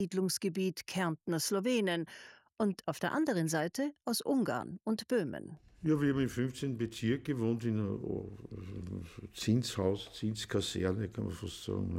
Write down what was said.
Siedlungsgebiet Kärntner Slowenen und auf der anderen Seite aus Ungarn und Böhmen. Ja, wir haben im 15. Bezirk gewohnt, in einem Zinshaus, Zinskaserne, kann man fast sagen.